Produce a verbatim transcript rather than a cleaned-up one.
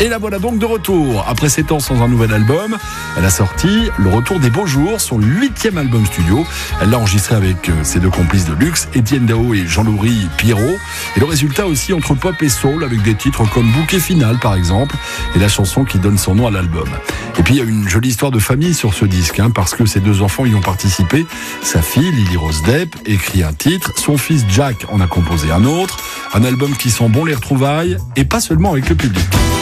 Et la voilà donc de retour. Après sept ans sans un nouvel album, elle a sorti Le Retour des Beaux Jours, son huitième album studio. Elle l'a enregistré avec ses deux complices de luxe, Étienne Dao et Jean-Louis Pierrot. Et le résultat aussi entre pop et soul, avec des titres comme Bouquet Final par exemple, et la chanson qui donne son nom à l'album. Et puis il y a une jolie histoire de famille sur ce disque, hein, parce que ses deux enfants y ont participé. Sa fille, Lily Rose Depp, écrit un titre, son fils Jack en a composé un autre. Un album qui sent bon les retrouvailles, et pas seulement avec le public.